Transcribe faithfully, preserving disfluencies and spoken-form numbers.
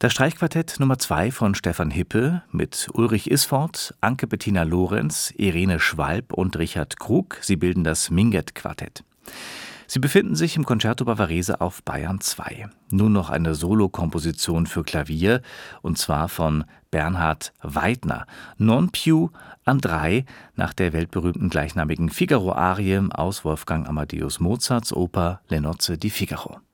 Das Streichquartett Nummer zwei von Stefan Hippe mit Ulrich Isford, Anke-Bettina Lorenz, Irene Schwalb und Richard Krug. Sie bilden das Minguett-Quartett. Sie befinden sich im Concerto Bavarese auf Bayern zwei. Nun noch eine Solokomposition für Klavier, und zwar von Bernhard Weidner. Non più andrai, nach der weltberühmten gleichnamigen Figaro-Arie aus Wolfgang Amadeus Mozarts Oper Le nozze di Figaro.